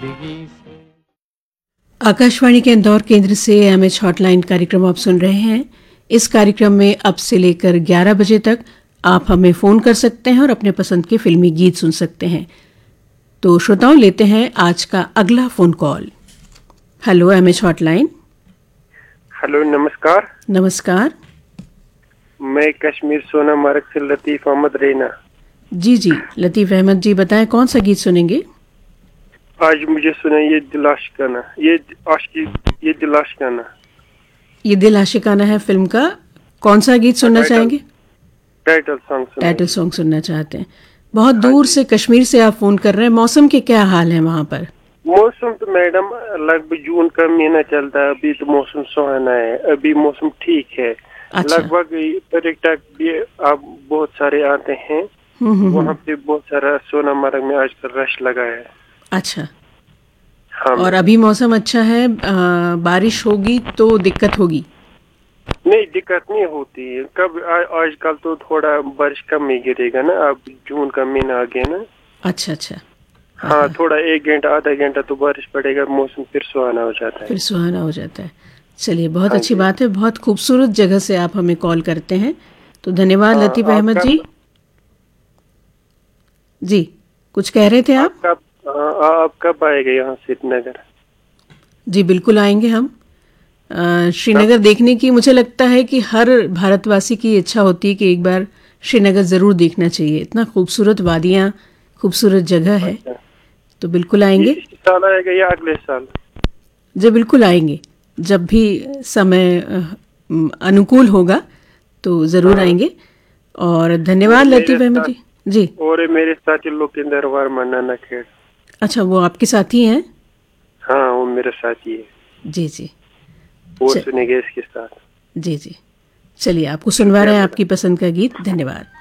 आकाशवाणी के इंदौर केंद्र से एमएच हॉटलाइन कार्यक्रम आप सुन रहे हैं। इस कार्यक्रम में अब से लेकर 11 बजे तक आप हमें फ़ोन कर सकते हैं और अपने पसंद के फिल्मी गीत सुन सकते हैं। तो श्रोताओं, लेते हैं आज का अगला phone call. Hello MH hotline. Hello, नमस्कार। नमस्कार। मैं कश्मीर सोनामार्ग से लतीफ़ अहमद रैना। जी जी, लतीफ़ अहमद जी, बताएं कौन सा गीत सुनेंगे? आज मुझे सुनाइए ये दिल आशिकाना, ये दिल आशिकाना। ये दिल आशिकाना है फिल्म का। कौन सा गीत सुनना चाहेंगे? टाइटल सॉन्ग सुनाइए। टाइटल सॉन्ग सुनना चाहते हैं। बहुत हाँ दूर जी। से कश्मीर से आप फ़ोन कर रहे हैं। मौसम के क्या हाल है वहाँ पर? मौसम तो मैडम लगभग जून का महीना चलता है, अभी तो मौसम सुहाना है, अभी मौसम ठीक है। अच्छा। लगभग पर्यटक भी अब बहुत सारे आते हैं। वहाँ पे बहुत सारा सोनामार्ग में आजकल रश लगा है। अच्छा। हाँ और मैडम। अभी मौसम अच्छा है, बारिश होगी तो दिक्कत होगी? नहीं, दिक्कत नहीं होती है। कब आजकल तो थोड़ा बारिश कम ही गिरेगा ना, अब जून का महीना आ गया ना। अच्छा अच्छा। हाँ हाँ, हाँ। थोड़ा 1 घंटा आधा घंटा तो बारिश पड़ेगा, मौसम फिर सुहाना हो जाता है। फिर सुहाना हो जाता है। चलिए, बहुत हाँ अच्छी जी। बात है। बहुत खूबसूरत जगह से आप हमें कॉल करते हैं, तो धन्यवाद हाँ, लतीफ़ अहमद जी। जी, कुछ कह रहे थे आप? आप कब आएगा यहाँ श्रीनगर? जी, बिल्कुल आएंगे हम। कब? श्रीनगर देखने की मुझे लगता है कि हर भारतवासी की इच्छा होती है कि एक बार श्रीनगर ज़रूर देखना चाहिए। इतना खूबसूरत वादियाँ, खूबसूरत जगह है। अच्छा, तो बिल्कुल ये आएंगे। इस साल आएगा या अगले साल? जी, बिल्कुल आएंगे। जब भी समय अनुकूल होगा तो ज़रूर हाँ। आएंगे। और और धन्यवाद मेरे लतीफ़ अहमद साथ जी। जी। और मेरे साथी लोकेंद्र वर्मा नाना खेड़। अच्छा, वो आपके साथी हैं? हाँ, वो मेरे साथी है। जी जी। वो च सुनेंगे इसके साथ। जी जी। चलिए, आपको सुनवा शुक्रिया रहे हैं मैडम। आपकी पसंद का गीत। धन्यवाद।